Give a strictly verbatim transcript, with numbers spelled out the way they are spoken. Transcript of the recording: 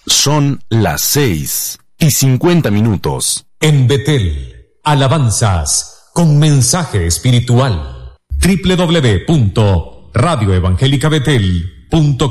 Son las seis y cincuenta minutos. En Betel, alabanzas con mensaje espiritual. doble u doble u doble u punto radio evangélica betel punto com